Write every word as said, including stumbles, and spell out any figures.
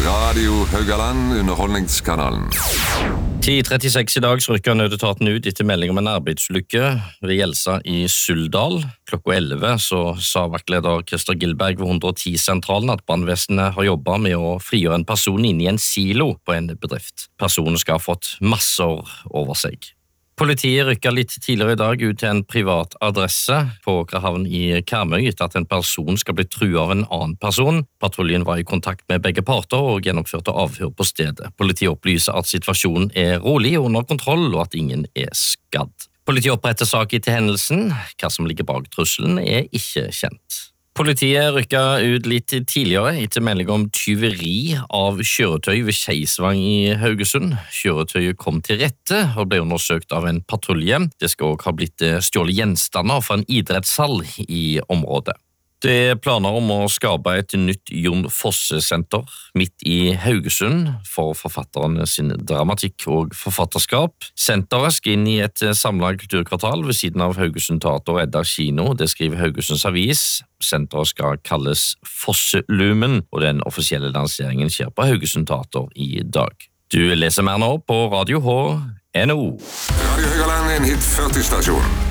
Radio Haugaland, underholdningskanalen. ti trettiseks i dag så rykker nødetaten ut etter melding om en arbeidsulykke ved Gjelsa i Suldal. Klokka elleve så sa vaktleder Christer Gilberg ved hundre og ti-sentralen at brannvesenet har jobbet med å frigjøre en person inn i en silo på en bedrift. Personen skal ha fått masser over seg. Politiet rykket litt tidligere i dag ut til en privat adresse på Åkerhavn i Karmøy etter at en person skal bli truet av en annen person. Patruljen var i kontakt med begge parter og gjennomførte avhør på stedet. Politiet opplyser at situasjonen er rolig og under kontroll og at ingen er skadd. Politiet oppretter sak etter hendelsen. Hva som ligger bak trusselen er ikke kjent. Politiet rykket ut litt tidligere etter melding om tyveri av kjøretøy ved Skeisvang i Haugesund. Kjøretøyet kom til rette og ble undersøkt av en patrulje. Det skal også ha blitt stjålet gjenstander fra en idrettshall i området. Det er planer om å skape et nytt Jon Fosse-senter midt i Haugesund for forfatteren sin dramatikk og forfatterskap. Senteret skal inn i et samlet kulturkvartal ved siden av Haugesund Teater og Edda Kino. Det skriver Haugesunds Avis. Senteret skal kalles Fosselumen, og den offisielle lanseringen skjer på Haugesund Teater i dag. Du leser mer nå på Radio H N O. Radio Haugaland, en hit førti-stasjon.